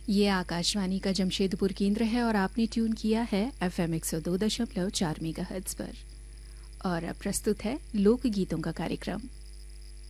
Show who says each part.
Speaker 1: ये आकाशवाणी का जमशेदपुर केंद्र है और आपने ट्यून किया है FM 102.4 मेगाहर्ट्ज पर। और अब प्रस्तुत है लोक गीतों का कार्यक्रम।